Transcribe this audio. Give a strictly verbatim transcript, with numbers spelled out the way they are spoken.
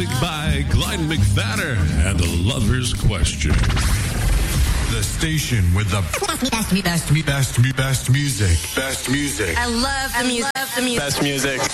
By Glenn McFadder and the Lover's Question. The station with the best, best, best, best, best music. Best music. I love the music. Best music.